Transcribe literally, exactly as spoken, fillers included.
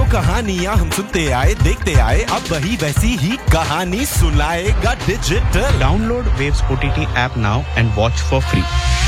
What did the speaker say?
कहानियां हम सुनते आए देखते आए, अब वही वैसी ही कहानी सुनाएगा digital. Download Waves O T T app now and watch for free.